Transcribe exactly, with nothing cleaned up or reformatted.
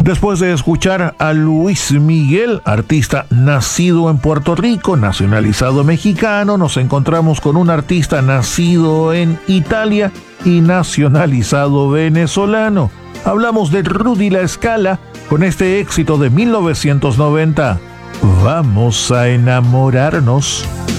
Después de escuchar a Luis Miguel, artista nacido en Puerto Rico, nacionalizado mexicano, nos encontramos con un artista nacido en Italia y nacionalizado venezolano. Hablamos de Rudy La Scala con este éxito de mil novecientos noventa. Vamos a enamorarnos.